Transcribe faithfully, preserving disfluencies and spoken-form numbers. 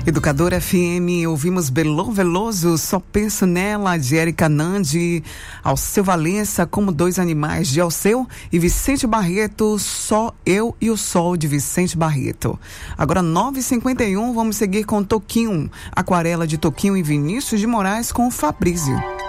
Educadora F M, ouvimos Belo Veloso, Só Penso Nela, de Érica Nandi, Alceu Valença, Como Dois Animais, de Alceu, e Vicente Barreto, Só Eu e o Sol, de Vicente Barreto. Agora nove e cinquenta e um, vamos seguir com Toquinho, Aquarela de Toquinho e Vinícius de Moraes com o Fabrício.